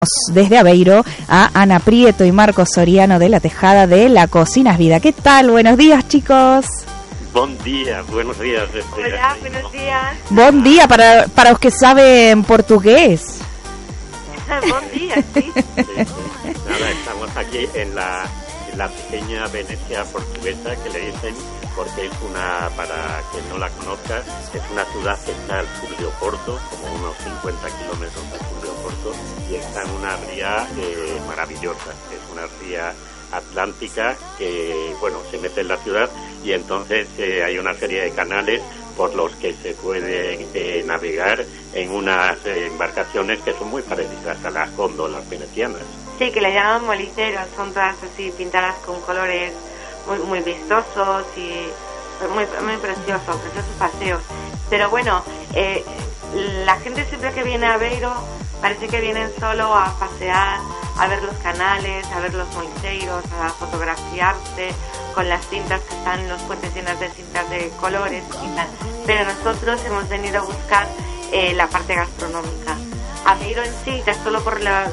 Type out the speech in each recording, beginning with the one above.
Desde Aveiro a Ana Prieto y Marcos Soriano de La Tejada de La Cocina es Vida. ¿Qué tal? Buenos días, chicos. Buen día, buenos días. Hola, buenos días. Buen día para los que saben portugués. Buen día, sí. Nada, estamos aquí en la pequeña Venecia portuguesa, que le dicen, porque es para quien no la conozca, es una ciudad que está al sur de Oporto, como unos 50 kilómetros al sur de Oporto, y está en una ría maravillosa, es una ría atlántica que, se mete en la ciudad, y entonces hay una serie de canales por los que se puede navegar en unas embarcaciones que son muy parecidas a las góndolas venecianas. Sí, que le llaman moliteros, son todas así pintadas con colores muy, muy vistosos y muy, muy preciosos paseos. Pero bueno, la gente siempre que viene a Aveiro parece que vienen solo a pasear, a ver los canales, a ver los moliteiros, a fotografiarse con las cintas que están en los puentes llenas de cintas de colores y tal. Pero nosotros hemos venido a buscar la parte gastronómica. Aveiro en sí, ya solo por los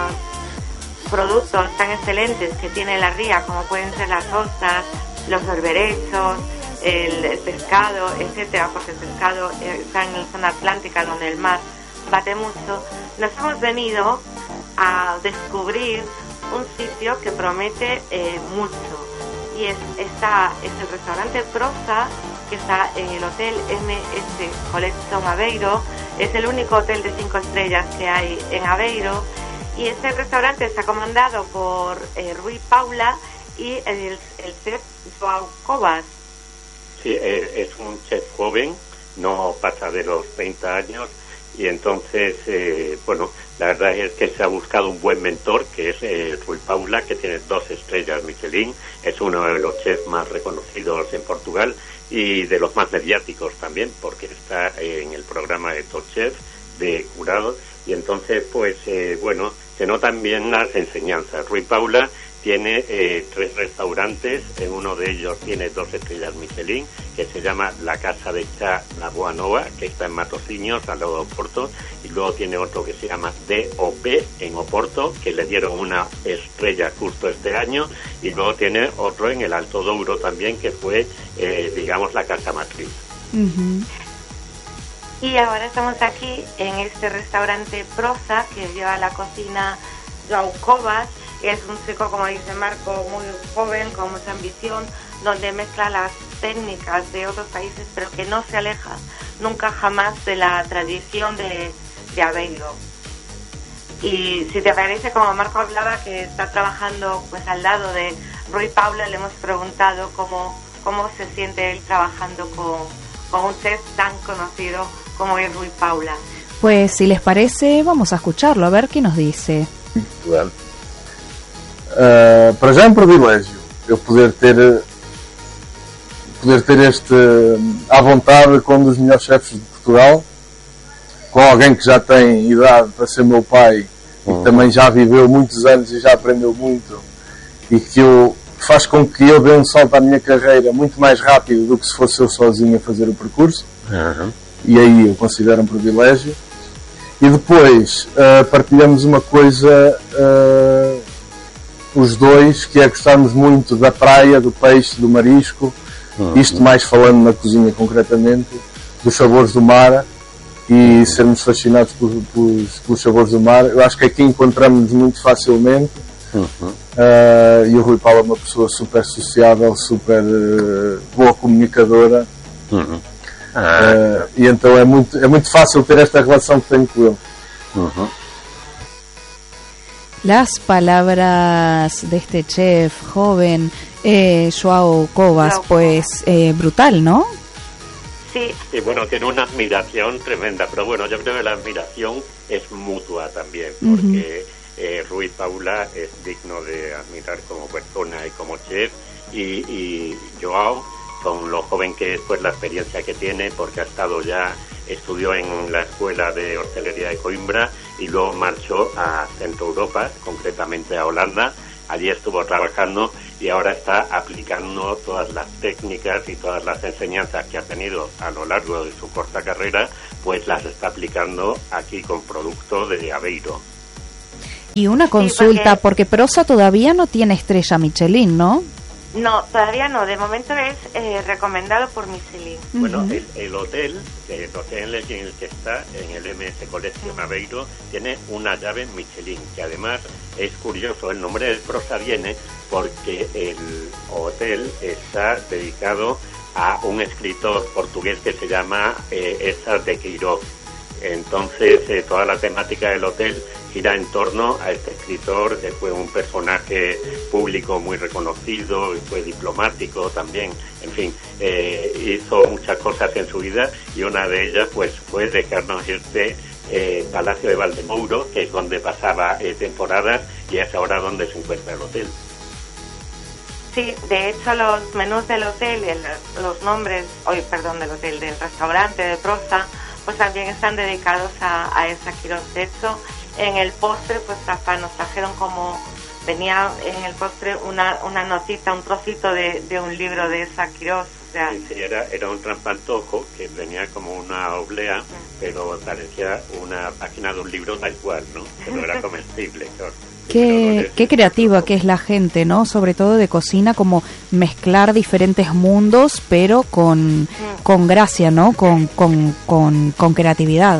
productos tan excelentes que tiene la ría, como pueden ser las ostras, los berberechos, el pescado, etcétera, porque el pescado está en la zona atlántica donde el mar bate mucho. Nos hemos venido a descubrir un sitio que promete mucho, y es el restaurante Prosa, que está en el hotel MS Collection Aveiro. Es el único hotel de 5 estrellas que hay en Aveiro, y este restaurante está comandado por Rui Paula y el chef João Covas. Sí, es un chef joven, no pasa de los 30 años, y entonces, la verdad es que se ha buscado un buen mentor, que es Rui Paula, que tiene 2 estrellas Michelin, es uno de los chefs más reconocidos en Portugal y de los más mediáticos también, porque está en el programa de Top Chef de jurados, y entonces, se notan bien las enseñanzas. Rui Paula tiene 3 restaurantes, en uno de ellos tiene 2 estrellas Michelin, que se llama La Casa de Chá La Boa Nova, que está en Matosinhos, al lado de Oporto, y luego tiene otro que se llama DOP en Oporto, que le dieron una estrella justo este año, y luego tiene otro en el Alto Douro también, que fue, la casa matriz. Uh-huh. Y ahora estamos aquí en este restaurante Prosa, que lleva la cocina João Covas. Es un chico, como dice Marco, muy joven, con mucha ambición, donde mezcla las técnicas de otros países, pero que no se aleja nunca jamás de la tradición de Aveiro. Y si te parece, como Marco hablaba, que está trabajando al lado de Rui Paula, le hemos preguntado cómo se siente él trabajando con un chef tan conocido como es Rui Paula. Pues si les parece, vamos a escucharlo, a ver qué nos dice. Claro. Para já é um privilégio eu poder ter à vontade com um dos melhores chefes de Portugal, com alguém que já tem idade para ser meu pai e que também já viveu muitos anos e já aprendeu muito, e que faz com que eu dê um salto à minha carreira muito mais rápido do que se fosse eu sozinho a fazer o percurso. E aí eu considero um privilégio. E depois partilhamos uma coisa, os dois, que é gostarmos muito da praia, do peixe, do marisco, isto mais falando na cozinha concretamente, dos sabores do mar, e sermos fascinados pelos sabores do mar. Eu acho que aqui encontramos-nos muito facilmente. E o Rui Paulo é uma pessoa super sociável, super boa comunicadora, e então é muito fácil ter esta relação que tenho com ele. Las palabras de este chef joven, João Covas, pues brutal, ¿no? Sí. Y tiene una admiración tremenda, pero yo creo que la admiración es mutua también, porque Rui Paula es digno de admirar como persona y como chef, y João, con lo joven que es, la experiencia que tiene, porque estudió en la escuela de hostelería de Coimbra y luego marchó a Centro Europa, concretamente a Holanda. Allí estuvo trabajando y ahora está aplicando todas las técnicas y todas las enseñanzas que ha tenido a lo largo de su corta carrera, las está aplicando aquí con productos de Aveiro. Y una consulta, porque Prosa todavía no tiene estrella Michelin, ¿no? No, todavía no. De momento es recomendado por Michelin. Bueno, el hotel en el que está, en el MS Collection Aveiro, tiene una llave Michelin, que además es curioso. El nombre del Prosa viene porque el hotel está dedicado a un escritor portugués que se llama Eça de Queiroz. Entonces, toda la temática del hotel gira en torno a este escritor, que fue un personaje público muy reconocido, y fue diplomático también, en fin, hizo muchas cosas en su vida, y una de ellas pues fue dejarnos este Palacio de Valdemouro, que es donde pasaba temporadas, y es ahora donde se encuentra el hotel. Sí, de hecho los menús del hotel, los nombres, del restaurante de Prosa, pues también están dedicados a esa Queiroz. De hecho, en el postre, pues hasta nos trajeron como, venía en el postre una notita, un trocito de un libro de esa Queiroz. O sea, sí, era un trampantojo que venía como una oblea, pero parecía una página de un libro tal cual, ¿no? Pero era comestible, claro. Qué creativa que es la gente, ¿no? Sobre todo de cocina, como mezclar diferentes mundos, pero con gracia, ¿no? Con creatividad.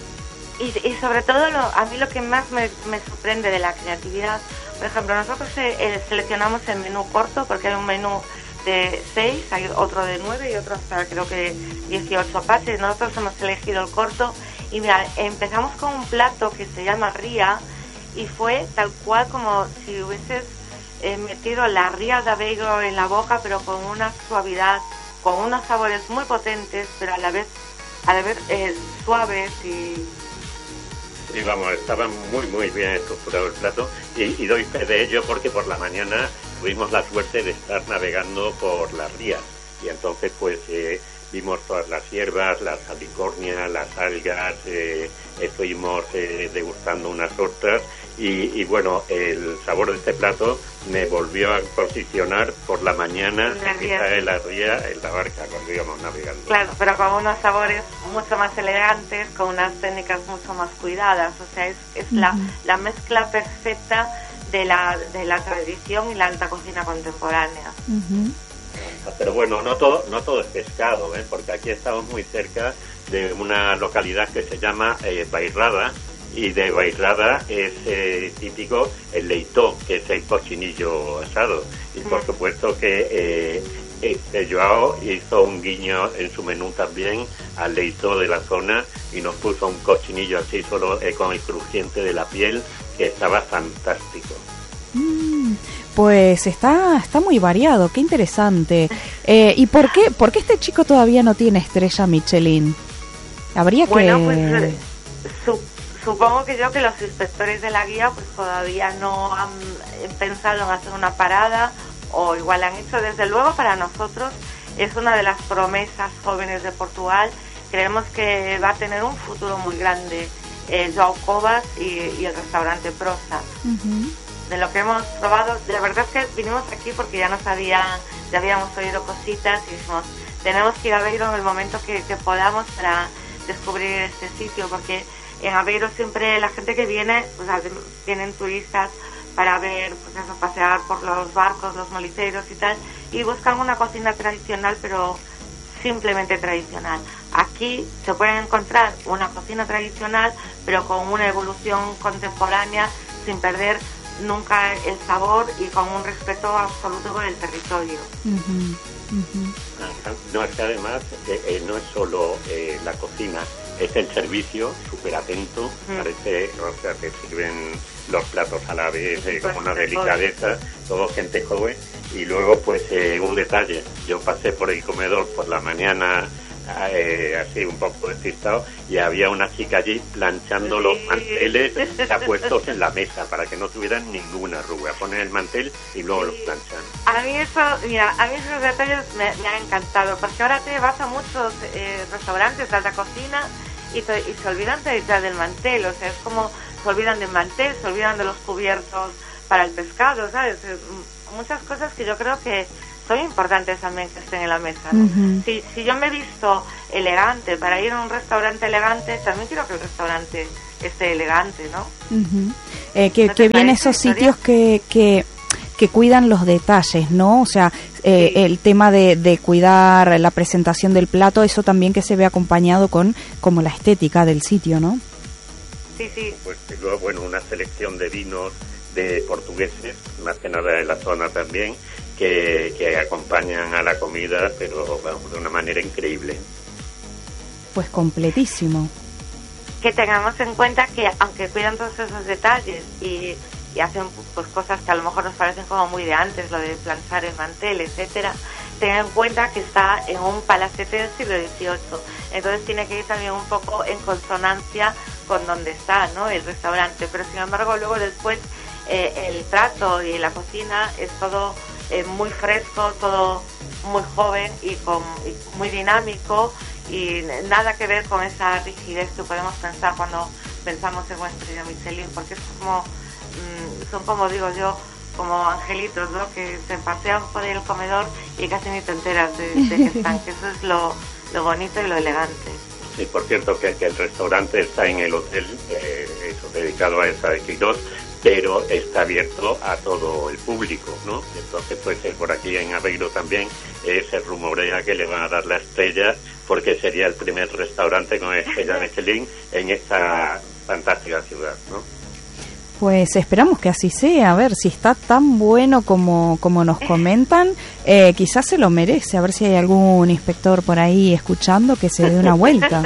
Y sobre todo, a mí lo que más me sorprende de la creatividad, por ejemplo, nosotros seleccionamos el menú corto, porque hay un menú de 6, hay otro de 9 y otro hasta creo que 18 pases. Nosotros hemos elegido el corto y mira, empezamos con un plato que se llama ría, y fue tal cual como si hubieses metido la ría de Aveiro en la boca, pero con una suavidad, con unos sabores muy potentes, pero a la vez suaves y vamos, estaba muy bien estructurado el plato, y doy fe de ello porque por la mañana tuvimos la suerte de estar navegando por las rías, y entonces pues vimos todas las hierbas, las alicornias, las algas, estuvimos degustando unas ostras, y bueno, el sabor de este plato me volvió a posicionar por la mañana en la ría, en la barca, cuando íbamos navegando. Claro, pero con unos sabores mucho más elegantes, con unas técnicas mucho más cuidadas. O sea, es la mezcla perfecta de la tradición y la alta cocina contemporánea. Pero bueno, no todo es pescado, porque aquí estamos muy cerca de una localidad que se llama Bairrada, y de Bairrada es típico el leitó, que es el cochinillo asado, y por supuesto que Joao hizo un guiño en su menú también al leitó de la zona, y nos puso un cochinillo así solo con el crujiente de la piel, que estaba fantástico. Pues está muy variado, qué interesante. ¿Y por qué este chico todavía no tiene estrella Michelin? Habría que... Bueno, pues supongo que los inspectores de la guía pues todavía no han pensado en hacer una parada, o igual han hecho. Desde luego para nosotros es una de las promesas jóvenes de Portugal. Creemos que va a tener un futuro muy grande João Covas y el restaurante Prosa. De lo que hemos probado, la verdad es que vinimos aquí porque ya habíamos oído cositas y dijimos, tenemos que ir a Aveiro en el momento que podamos para descubrir este sitio, porque en Aveiro siempre la gente que viene, pues vienen turistas para ver, pues eso, pasear por los barcos, los moliteros y tal, y buscan una cocina tradicional, pero simplemente tradicional. Aquí se puede encontrar una cocina tradicional, pero con una evolución contemporánea, sin perder nunca el sabor y con un respeto absoluto por el territorio. No, es que además no es solo la cocina, es el servicio súper atento. Parece, o sea, te sirven los platos a la vez con una delicadeza, todo gente joven. Y luego pues un detalle, yo pasé por el comedor por la mañana así un poco despistado, y había una chica allí planchando los manteles ya puestos en la mesa para que no tuvieran ninguna arruga. Ponen el mantel y luego los planchan. A mí esos detalles me han encantado, porque ahora te vas a muchos restaurantes de alta cocina y se olvidan del mantel. O sea, es como se olvidan del mantel, se olvidan de los cubiertos para el pescado, ¿sabes? Muchas cosas que yo creo que son importantes también que estén en la mesa, ¿no? Uh-huh. Si yo me he visto elegante para ir a un restaurante elegante, también quiero que el restaurante esté elegante, ¿no? Uh-huh. Que bien esos sitios que cuidan los detalles, ¿no? O sea, sí. El tema de cuidar la presentación del plato, eso también que se ve acompañado con como la estética del sitio, ¿no? Sí, sí. Pues luego, bueno, una selección de vinos de portugueses, más que nada de la zona también, que acompañan a la comida, pero vamos, de una manera increíble. Pues completísimo. Que tengamos en cuenta que aunque cuidan todos esos detalles y hacen pues cosas que a lo mejor nos parecen como muy de antes, lo de planchar el mantel, etcétera, tengan en cuenta que está en un palacete del siglo XVIII, entonces tiene que ir también un poco en consonancia con donde está, ¿no?, el restaurante, pero sin embargo luego después el trato y la cocina es todo muy fresco, todo muy joven y muy dinámico, y nada que ver con esa rigidez que podemos pensar cuando pensamos en una estrella Michelin, porque es como son, como digo yo, como angelitos, ¿no?, que se pasean por el comedor y casi ni te enteras de que están, que eso es lo bonito y lo elegante. Sí, por cierto que el restaurante está en el hotel, eso, dedicado a esa de Quirós, pero está abierto a todo el público, ¿no? Entonces, pues por aquí en Aveiro también se rumorea que le van a dar la estrella, porque sería el primer restaurante con estrella Michelin en esta fantástica ciudad, ¿no? Pues esperamos que así sea, a ver si está tan bueno como nos comentan, quizás se lo merece, a ver si hay algún inspector por ahí escuchando que se dé una vuelta.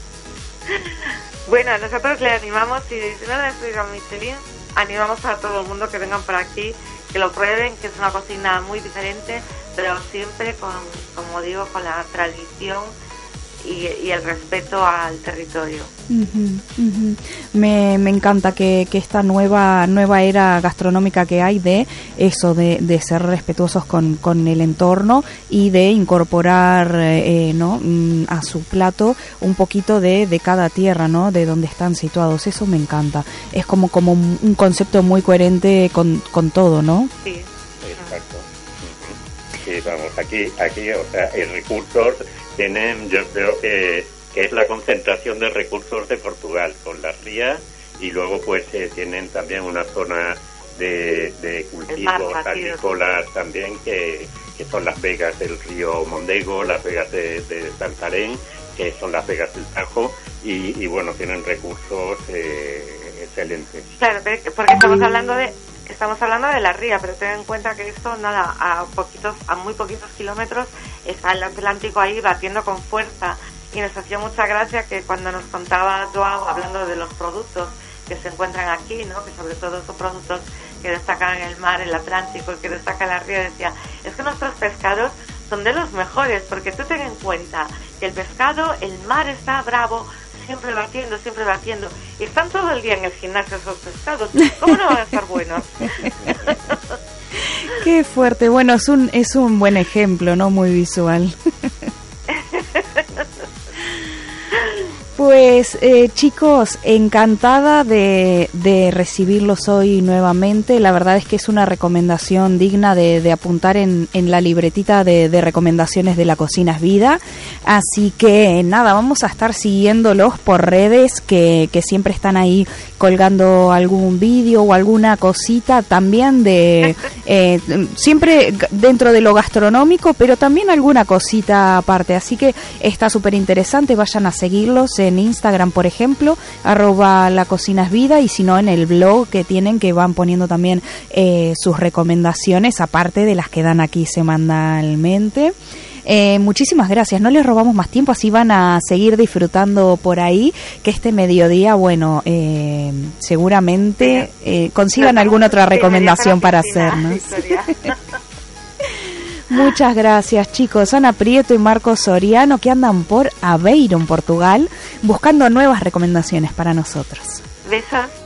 Bueno, nosotros le animamos, si no le estrella Michelin, animamos a todo el mundo que vengan por aquí, que lo prueben, que es una cocina muy diferente, pero siempre como digo, con la tradición y el respeto al territorio. Uh-huh, uh-huh. Me encanta que esta nueva era gastronómica que hay de eso, de ser respetuosos con el entorno y de incorporar ¿no?, a su plato un poquito de cada tierra, ¿no?, de donde están situados. Eso me encanta. Es como un concepto muy coherente con todo, ¿no? Sí. Exacto. Sí, vamos, aquí, o sea, el recursos tienen, yo creo que es la concentración de recursos de Portugal, con las rías, y luego pues tienen también una zona de cultivos agrícolas también, que son las vegas del río Mondego, las vegas de Santarém, que son las vegas del Tajo, y bueno, tienen recursos excelentes. Claro, porque estamos hablando de la ría, pero ten en cuenta que esto, nada, a muy poquitos kilómetros está el Atlántico ahí batiendo con fuerza, y nos hacía mucha gracia que cuando nos contaba Joao, hablando de los productos que se encuentran aquí, ¿no?, que sobre todo son productos que destacan en el mar, el Atlántico, y que destaca la ría, decía, es que nuestros pescados son de los mejores, porque tú ten en cuenta que el pescado, el mar está bravo, siempre batiendo, y están todo el día en el gimnasio esos pescados, ¿cómo no van a estar buenos? Qué fuerte, bueno, es un buen ejemplo, ¿no?, muy visual. Pues chicos, encantada de recibirlos hoy nuevamente. La verdad es que es una recomendación digna de apuntar en la libretita de recomendaciones de La Cocina es Vida. Así que nada, vamos a estar siguiéndolos por redes, que siempre están ahí colgando algún vídeo o alguna cosita también siempre dentro de lo gastronómico, pero también alguna cosita aparte. Así que está súper interesante, vayan a seguirlos en Instagram, por ejemplo, @lacocinasvida, y si no en el blog que tienen, que van poniendo también sus recomendaciones, aparte de las que dan aquí semanalmente. Muchísimas gracias, no les robamos más tiempo, así van a seguir disfrutando por ahí, que este mediodía, bueno, seguramente consigan alguna otra recomendación para hacer, ¿no? Muchas gracias, chicos. Ana Prieto y Marcos Soriano, que andan por Aveiro, en Portugal, buscando nuevas recomendaciones para nosotros. Besos.